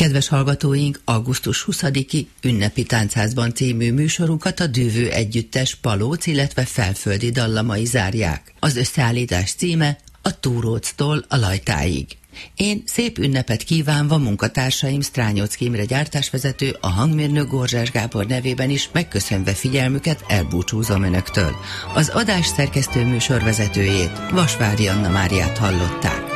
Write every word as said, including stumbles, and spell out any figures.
Kedves hallgatóink, augusztus huszadiki ünnepi táncházban című műsorunkat a Dűvő Együttes Palóc, illetve Felföldi dallamai zárják. Az összeállítás címe a Túróctól a Lajtáig. Én szép ünnepet kívánva munkatársaim Strányocki Imre gyártásvezető, a hangmérnök Gorzsás Gábor nevében is megköszönve figyelmüket elbúcsúzom önöktől. Az adás szerkesztő műsorvezetőjét, Vasvári Anna Máriát hallották.